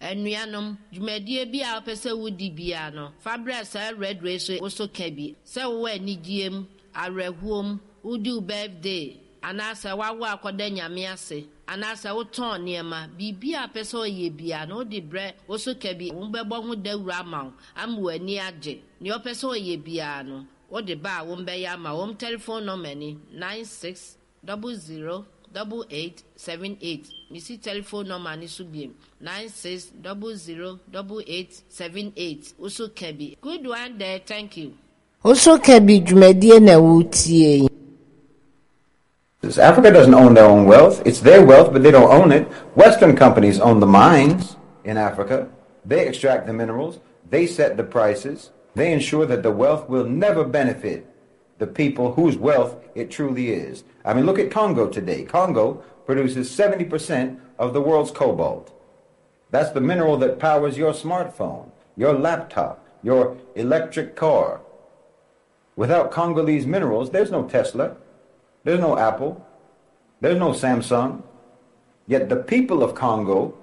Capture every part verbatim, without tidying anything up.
Enuanom dwumadie bi a opese wudi bia no fabra sa red race also kebi se wo anigiem arehuom udi birthday anasa wawo akoda nyame ase anasa wo ton niema bibia pese oye bia no di bre also kebi wo bebo ho dawura ma am wani age ne opese oye bia no wo de ba wo mbe ya ma wo telephone number ni nine six zero zero double eight seven eight. Missy telephone number ni subiem nine six double zero double eight seven eight. Also Kebi. Good one there. Thank you. Also Kebi Jumedie na wutie. Africa doesn't own their own wealth. It's their wealth, but they don't own it. Western companies own the mines in Africa. They extract the minerals. They set the prices. They ensure that the wealth will never benefit the people whose wealth it truly is. I mean, look at Congo today. Congo produces seventy percent of the world's cobalt. That's the mineral that powers your smartphone, your laptop, your electric car. Without Congolese minerals, there's no Tesla, there's no Apple, there's no Samsung. Yet the people of Congo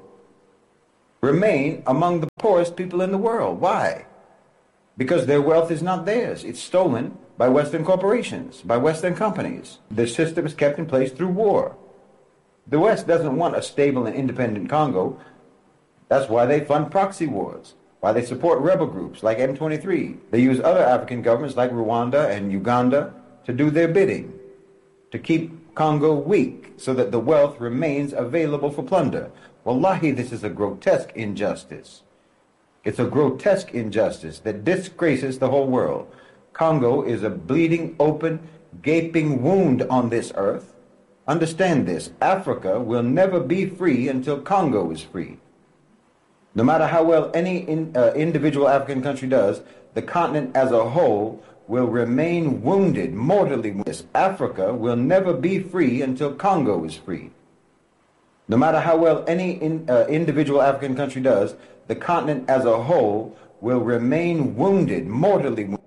remain among the poorest people in the world. Why? Because their wealth is not theirs. It's stolen by Western corporations, by Western companies. The system is kept in place through war. The West doesn't want a stable and independent Congo. That's why they fund proxy wars, why they support rebel groups like M twenty-three. They use other African governments like Rwanda and Uganda to do their bidding, to keep Congo weak so that the wealth remains available for plunder. Wallahi, this is a grotesque injustice. It's a grotesque injustice that disgraces the whole world. Congo is a bleeding, open, gaping wound on this earth. Understand this. Africa will never be free until Congo is free. No matter how well any in, uh, individual African country does, the continent as a whole will remain wounded, mortally wounded. Africa will never be free until Congo is free. No matter how well any in, uh, individual African country does, the continent as a whole will remain wounded, mortally wounded.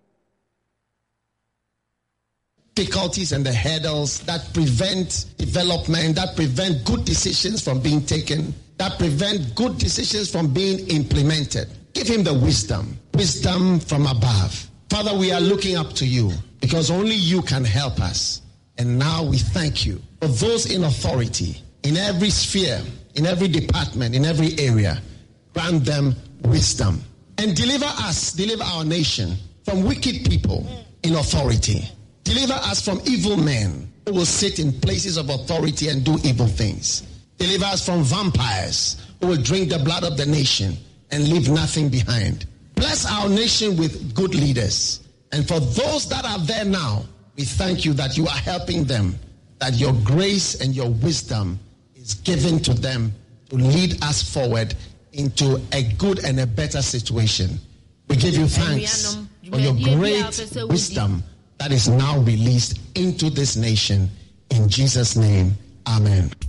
Difficulties and the hurdles that prevent development, that prevent good decisions from being taken, that prevent good decisions from being implemented. Give him the wisdom, wisdom from above. Father, we are looking up to you because only you can help us. And now we thank you for those in authority, in every sphere, in every department, in every area. Grant them wisdom and deliver us, deliver our nation from wicked people in authority. Deliver us from evil men who will sit in places of authority and do evil things. Deliver us from vampires who will drink the blood of the nation and leave nothing behind. Bless our nation with good leaders. And for those that are there now, we thank you that you are helping them, that your grace and your wisdom is given to them to lead us forward into a good and a better situation. We give you thanks for your great wisdom that is now released into this nation. In Jesus' name, amen.